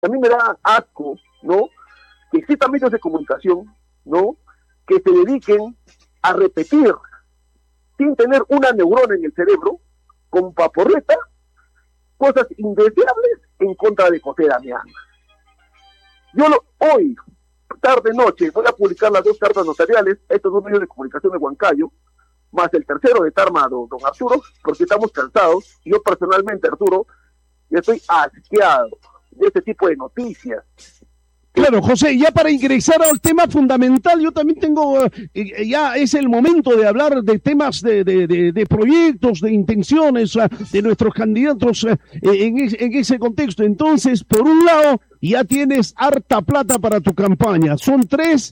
A mí me da asco, ¿no? Que existan medios de comunicación, ¿no? Que se dediquen a repetir, sin tener una neurona en el cerebro, con paporreta, cosas indeseables en contra de José Damián. Hoy, tarde noche, voy a publicar las 2 cartas notariales, estos 2 medios de comunicación de Huancayo, más el tercero de Tarma, don Arturo, porque estamos cansados. Yo personalmente, Arturo, ya estoy asqueado de este tipo de noticias. Claro, José, ya para ingresar al tema fundamental, yo también tengo, ya es el momento de hablar de temas de proyectos, de intenciones de nuestros candidatos en ese contexto. Entonces, por un lado, ya tienes harta plata para tu campaña. Son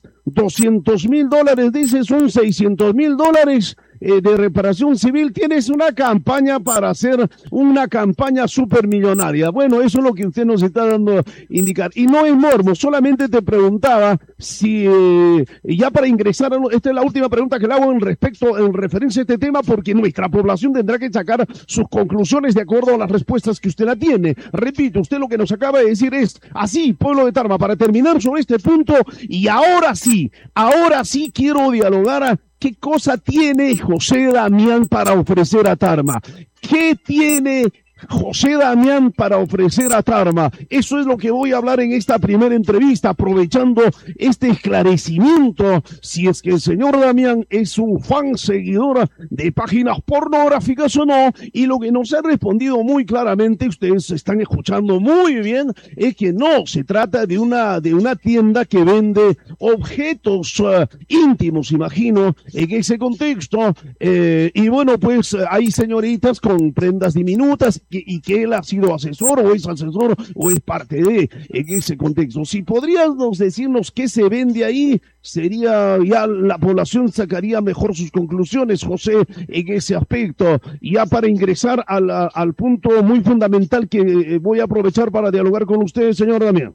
200,000 dólares, dices, son $600,000 de reparación civil. Tienes una campaña para hacer una campaña supermillonaria. Bueno, eso es lo que usted nos está dando a indicar. Y no es morbo, solamente te preguntaba si ya para ingresar, esta es la última pregunta que le hago en referencia a este tema, porque nuestra población tendrá que sacar sus conclusiones de acuerdo a las respuestas que usted la tiene. Repito, usted lo que nos acaba de decir es así, pueblo de Tarma, para terminar sobre este punto, y ahora sí quiero dialogar. ¿Qué cosa tiene José Damián para ofrecer a Tarma? ¿Qué tiene José Damián para ofrecer a Tarma? Eso es lo que voy a hablar en esta primera entrevista, aprovechando este esclarecimiento, si es que el señor Damián es un fan seguidor de páginas pornográficas o no, y lo que nos ha respondido muy claramente, ustedes están escuchando muy bien, es que no, se trata de una tienda que vende objetos íntimos, imagino, en ese contexto, y bueno, pues hay señoritas con prendas diminutas, y que él ha sido asesor o es asesor o es parte de en ese contexto. Si podríamos decirnos qué se vende ahí, sería ya la población sacaría mejor sus conclusiones, José, en ese aspecto. Ya para ingresar al punto muy fundamental que voy a aprovechar para dialogar con usted, señor Damián.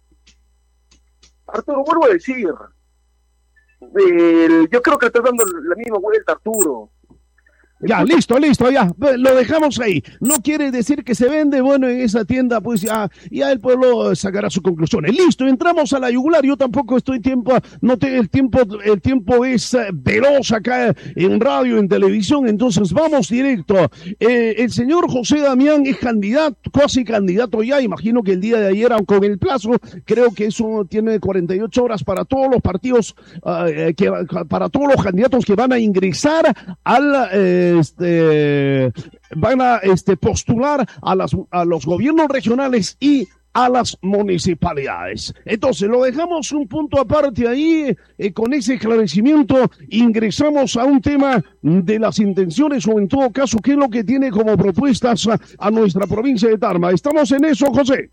Arturo, vuelvo a decir, yo creo que estás dando la misma vuelta, Arturo. Ya, listo, ya, lo dejamos ahí. No quiere decir que se vende, bueno, en esa tienda, pues ya el pueblo sacará sus conclusiones. Listo, entramos a la yugular. Yo tampoco estoy el tiempo es veloz acá en radio, en televisión, entonces vamos directo. El señor José Damián es casi candidato ya, imagino que el día de ayer, aunque con el plazo, creo que eso tiene 48 horas para todos los partidos, para todos los candidatos que van a ingresar van a postular a los gobiernos regionales y a las municipalidades. Entonces, lo dejamos un punto aparte ahí, con ese esclarecimiento, ingresamos a un tema de las intenciones, o en todo caso, qué es lo que tiene como propuestas a nuestra provincia de Tarma. ¿Estamos en eso, José?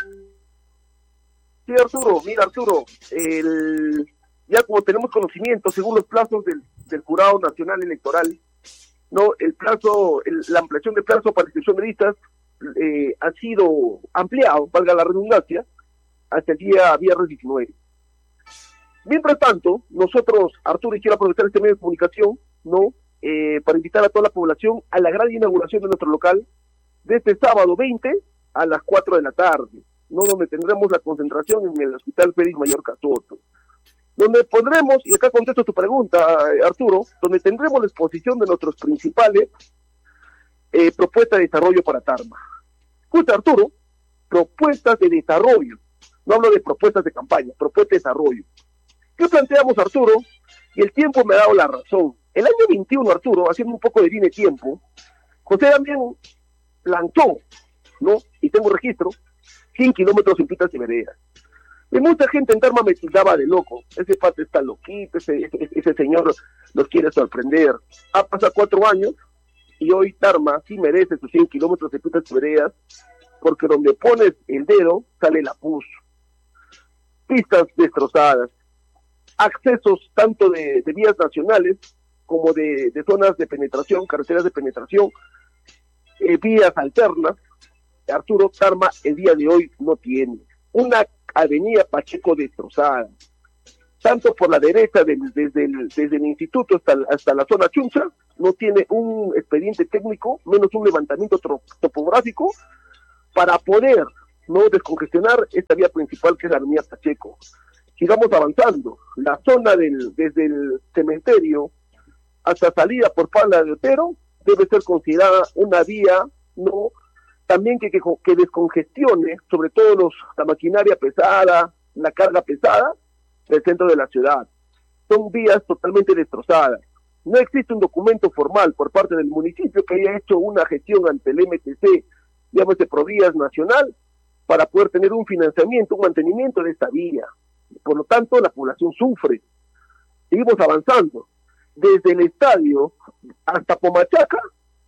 Sí, Arturo, mira, Arturo, ya como tenemos conocimiento, según los plazos del Jurado Nacional Electoral, no, la ampliación de plazo para inscripción de listas ha sido ampliado, valga la redundancia, hasta el día viernes 19. Mientras tanto, nosotros, Arturo, y quiero aprovechar este medio de comunicación, ¿no? Para invitar a toda la población a la gran inauguración de nuestro local de este sábado 20 a las 4 de la tarde, ¿no? Donde tendremos la concentración en el Hospital Félix Mayor Catoto, donde pondremos, y acá contesto tu pregunta, Arturo, donde tendremos la exposición de nuestros principales propuestas de desarrollo para Tarma. Escucha, Arturo, propuestas de desarrollo, no hablo de propuestas de campaña, propuestas de desarrollo. ¿Qué planteamos, Arturo? Y el tiempo me ha dado la razón. El año 21, Arturo, haciendo un poco de línea de tiempo, José también lanzó, ¿no? Y tengo registro, 100 kilómetros en pistas y veredas. Y mucha gente en Tarma me tildaba de loco. Ese pata está loquito, ese señor nos quiere sorprender. Ha pasado 4 años y hoy Tarma sí merece sus 100 kilómetros de pistas y veredas, porque donde pones el dedo sale la pus. Pistas destrozadas, accesos tanto de vías nacionales como de zonas de penetración, carreteras de penetración, vías alternas. Arturo, Tarma el día de hoy no tiene una avenida Pacheco destrozada, tanto por la derecha desde el instituto hasta la zona Chuncha, no tiene un expediente técnico, menos un levantamiento topográfico para poder no descongestionar esta vía principal que es la avenida Pacheco. Sigamos avanzando. La zona desde el cementerio hasta salida por Pala de Otero debe ser considerada una vía, no también que descongestione sobre todo la maquinaria pesada, la carga pesada del centro de la ciudad. Son vías totalmente destrozadas. No existe un documento formal por parte del municipio que haya hecho una gestión ante el MTC, llámese Provías Nacional, para poder tener un financiamiento, un mantenimiento de esta vía. Por lo tanto, la población sufre. Seguimos avanzando. Desde el estadio hasta Pomachaca,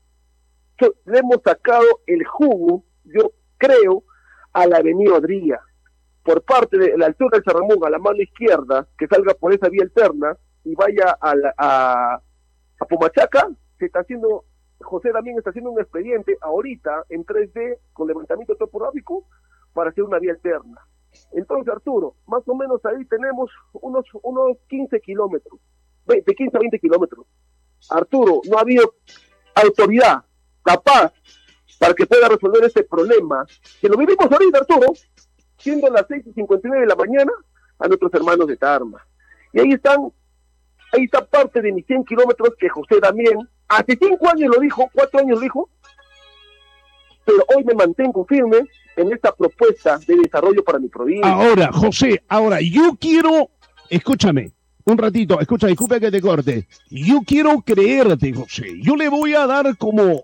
le hemos sacado el jugo, yo creo, a la avenida Odría. Por parte de la altura del Cerramón, a la mano izquierda, que salga por esa vía alterna y vaya a Pomachaca, se está haciendo, José Damián está haciendo un expediente ahorita en 3D con levantamiento topográfico para hacer una vía alterna. Entonces, Arturo, más o menos ahí tenemos unos 15 kilómetros, de 15 a 20 kilómetros. Arturo, no ha habido autoridad capaz para que pueda resolver este problema, que lo vivimos ahorita, Arturo, siendo las 6:59 de la mañana, a nuestros hermanos de Tarma. Y ahí está parte de mis 100 kilómetros que José Damián, hace 5 años lo dijo, 4 años lo dijo, pero hoy me mantengo firme en esta propuesta de desarrollo para mi provincia. Ahora, José, yo quiero, escúchame, un ratito, disculpe que te corte. Yo quiero creerte, José. Yo le voy a dar como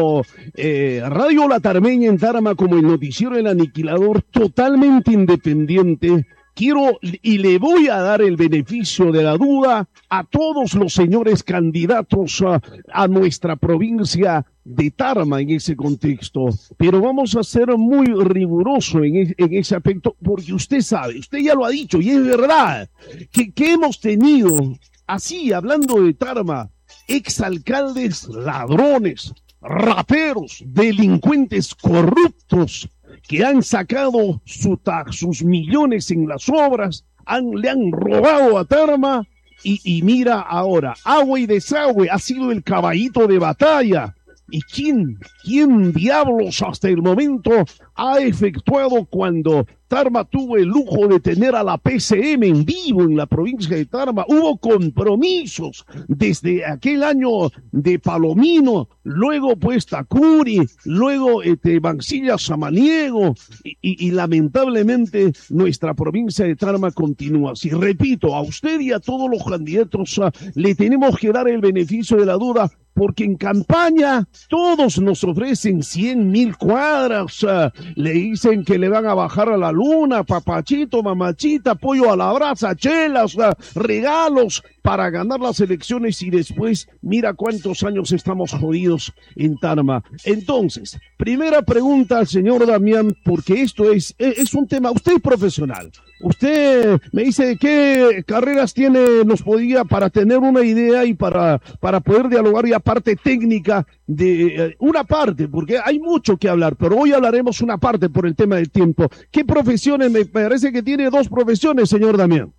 Radio La Tarmeña en Tarma, como el noticiero El Aniquilador, totalmente independiente. Quiero y le voy a dar el beneficio de la duda a todos los señores candidatos a nuestra provincia de Tarma en ese contexto, pero vamos a ser muy rigurosos en ese aspecto, porque usted sabe, usted ya lo ha dicho y es verdad, que hemos tenido, así hablando de Tarma, exalcaldes ladrones, raperos, delincuentes corruptos, que han sacado sus millones en las obras, le han robado a Tarma, y mira ahora, agua y desagüe ha sido el caballito de batalla. ¿Y quién diablos hasta el momento ha efectuado cuando Tarma tuvo el lujo de tener a la PCM en vivo en la provincia de Tarma? Hubo compromisos desde aquel año de Palomino, luego pues Tacuri, luego Mancilla Samaniego, y lamentablemente nuestra provincia de Tarma continúa así. Repito, a usted y a todos los candidatos le tenemos que dar el beneficio de la duda, porque en campaña todos nos ofrecen 100,000 cuadras, le dicen que le van a bajar a la luna, papachito, mamachita, pollo a la brasa, chelas, regalos para ganar las elecciones, y después mira cuántos años estamos jodidos en Tarma. Entonces, primera pregunta al señor Damián, porque esto es un tema, usted es profesional. Usted me dice qué carreras nos podía para tener una idea y para poder dialogar, y aparte técnica de una parte, porque hay mucho que hablar, pero hoy hablaremos una parte por el tema del tiempo. ¿Qué profesiones? Me parece que tiene 2 profesiones, señor Damián.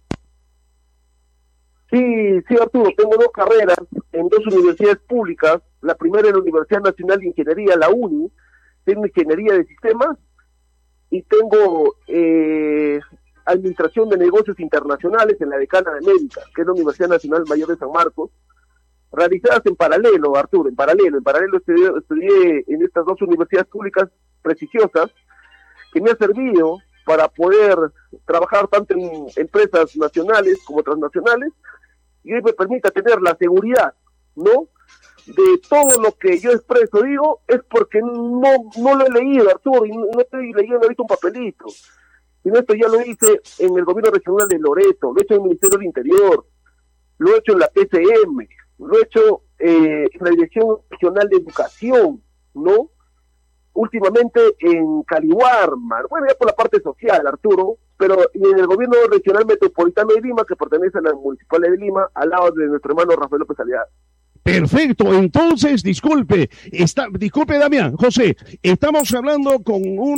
Sí, Arturo, tengo 2 carreras en 2 universidades públicas. La primera es la Universidad Nacional de Ingeniería, la UNI, tengo Ingeniería de Sistemas, y tengo Administración de Negocios Internacionales en la Decana de Médica, que es la Universidad Nacional Mayor de San Marcos, realizadas en paralelo, Arturo, en paralelo estudié en estas 2 universidades públicas prestigiosas, que me ha servido para poder trabajar tanto en empresas nacionales como transnacionales, y hoy me permite tener la seguridad, ¿no?, de todo lo que yo expreso, digo, es porque no lo he leído, Arturo, y no estoy leyendo ahorita un papelito. Y esto ya lo hice en el gobierno regional de Loreto, lo he hecho en el Ministerio del Interior, lo he hecho en la PCM, lo he hecho en la Dirección Regional de Educación, ¿no? Últimamente en Caliwarma, bueno, ya por la parte social, Arturo, pero en el gobierno regional metropolitano de Lima, que pertenece a la municipalidad de Lima, al lado de nuestro hermano Rafael López Aliaga. Perfecto, entonces, disculpe Damián, José, estamos hablando con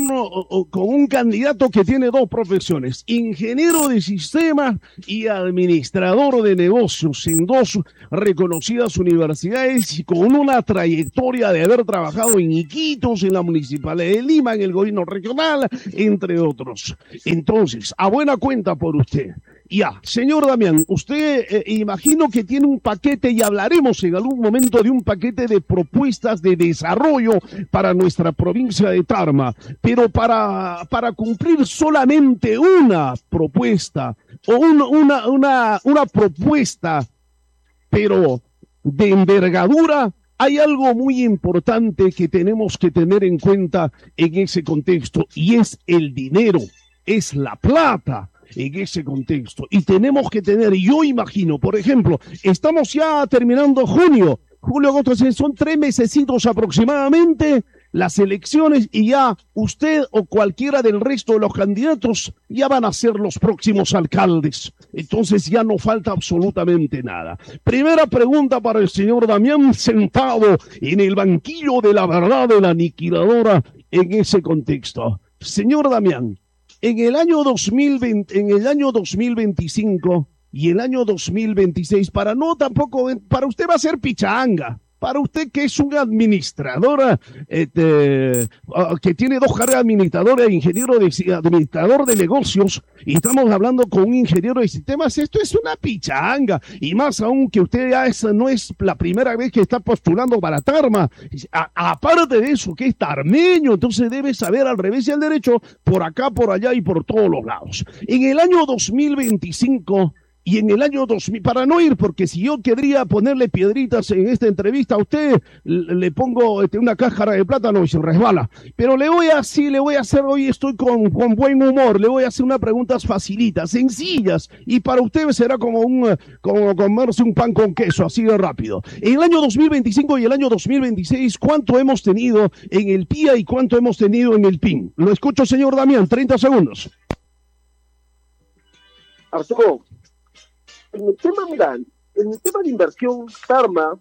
un candidato que tiene dos profesiones, ingeniero de sistemas y administrador de negocios en dos reconocidas universidades y con una trayectoria de haber trabajado en Iquitos, en la Municipalidad de Lima, en el gobierno regional, entre otros. Entonces, a buena cuenta por usted. Ya, señor Damián, usted imagino que tiene un paquete y hablaremos en algún momento de un paquete de propuestas de desarrollo para nuestra provincia de Tarma, pero para cumplir solamente una propuesta o una propuesta, pero de envergadura, hay algo muy importante que tenemos que tener en cuenta en ese contexto y es el dinero, es la plata. En ese contexto, y tenemos que tener, yo imagino, por ejemplo, estamos ya terminando julio, agosto, son 3 mesecitos aproximadamente las elecciones y ya usted o cualquiera del resto de los candidatos ya van a ser los próximos alcaldes, entonces ya no falta absolutamente nada. Primera pregunta para el señor Damián, sentado en el banquillo de la verdad de la aniquiladora en ese contexto. Señor Damián, en el año 2020, en el año 2025 y el año 2026, para usted va a ser pichanga. Para usted que es una administradora, que tiene 2 carreras administradora e administrador de negocios, y estamos hablando con un ingeniero de sistemas, esto es una pichanga, y más aún que usted ya no es la primera vez que está postulando para Tarma, aparte de eso, que es tarmeño, entonces debe saber al revés y al derecho, por acá, por allá y por todos los lados. En el año 2025... y en el año 2000, para no ir, porque si yo querría ponerle piedritas en esta entrevista a usted, le pongo una cáscara de plátano y se resbala. Pero le voy a hacer, hoy estoy con buen humor, le voy a hacer unas preguntas facilitas, sencillas, y para usted será como comerse un pan con queso, así de rápido. En el año 2025 y el año 2026, ¿cuánto hemos tenido en el PIA y cuánto hemos tenido en el PIN? Lo escucho, señor Damián, 30 segundos. Arturo, en el tema de inversión, Tarma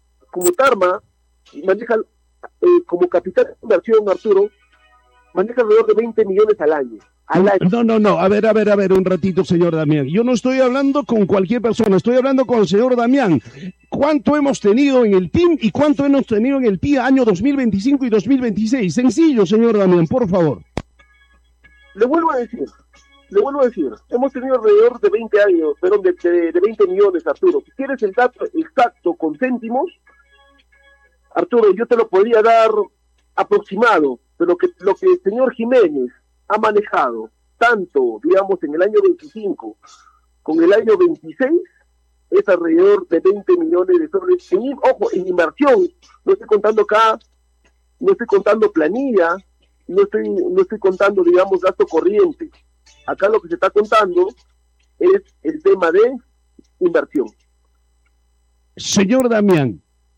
maneja, como capital de inversión, Arturo, maneja alrededor de 20 millones al año. No, a ver, un ratito, señor Damián. Yo no estoy hablando con cualquier persona, estoy hablando con el señor Damián. ¿Cuánto hemos tenido en el PIN y cuánto hemos tenido en el PIA año 2025 y 2026? Sencillo, señor Damián, por favor. Le vuelvo a decir, hemos tenido alrededor de 20 años, de 20 millones, Arturo. Si quieres el dato exacto con céntimos, Arturo, yo te lo podría dar aproximado, pero lo que el señor Jiménez ha manejado, tanto, digamos, en el año 25 con el año 26, es alrededor de 20 millones de soles. En inversión, no estoy contando acá, no estoy contando planilla, no estoy contando, digamos, gasto corriente. Acá lo que se está contando es el tema de inversión. Señor Damián,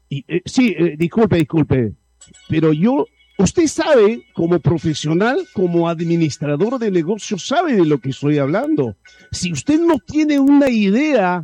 disculpe, pero usted sabe, como profesional, como administrador de negocios, sabe de lo que estoy hablando. Si usted no tiene una idea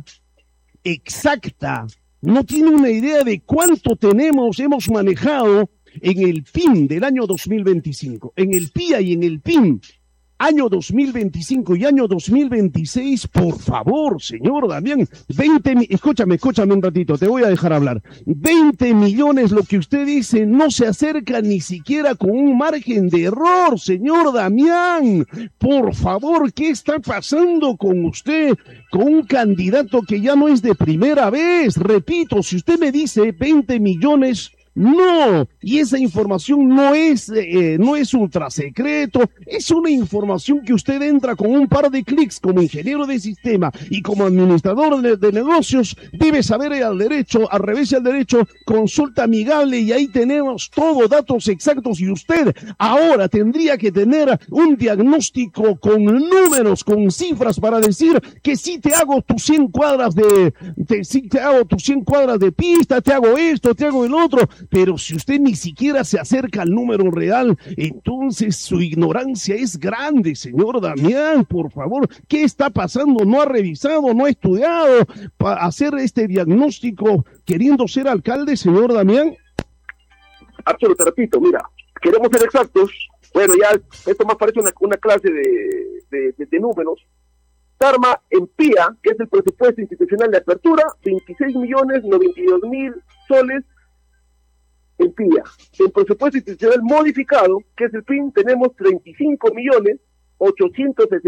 exacta, no tiene una idea de cuánto hemos manejado en el PIN del año 2025, en el PIA y en el PIN, año 2025 y año 2026, por favor, señor Damián, escúchame un ratito, te voy a dejar hablar. 20 millones, lo que usted dice, no se acerca ni siquiera con un margen de error, señor Damián. Por favor, ¿qué está pasando con usted, con un candidato que ya no es de primera vez? Repito, si usted me dice 20 millones... No, y esa información no es ultra secreto, es una información que usted entra con un par de clics como ingeniero de sistema y como administrador de negocios, debe saber al derecho, al revés y al derecho, consulta amigable y ahí tenemos todos datos exactos y usted ahora tendría que tener un diagnóstico con números, con cifras para decir que sí te hago tus 100 cuadras de pista, te hago esto, te hago el otro. pero si usted ni siquiera se acerca al número real, entonces su ignorancia es grande, señor Damián, por favor. ¿Qué está pasando? ¿No ha revisado, no ha estudiado para hacer este diagnóstico queriendo ser alcalde, señor Damián? Absolutamente, repito, mira, queremos ser exactos. Bueno, ya esto más parece una clase de números. Tarma en PIA, que es el presupuesto institucional de apertura, 26.092.000 soles en PIA. En presupuesto institucional modificado, que es el PIN, tenemos 35.860.000